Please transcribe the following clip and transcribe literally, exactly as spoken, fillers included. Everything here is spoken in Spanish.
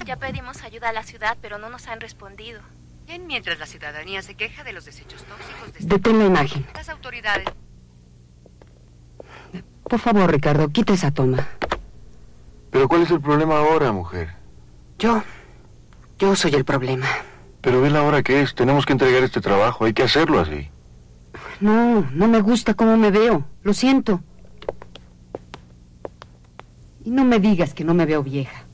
Ya pedimos ayuda a la ciudad, pero no nos han respondido. Bien, mientras la ciudadanía se queja de los desechos tóxicos de... Detén la imagen. Las autoridades... Por favor, Ricardo, quita esa toma. ¿Pero cuál es el problema ahora, mujer? Yo... Yo soy el problema. Pero ve la hora que es. Tenemos que entregar este trabajo. Hay que hacerlo así. No, no me gusta cómo me veo. Lo siento. Y no me digas que no me veo vieja.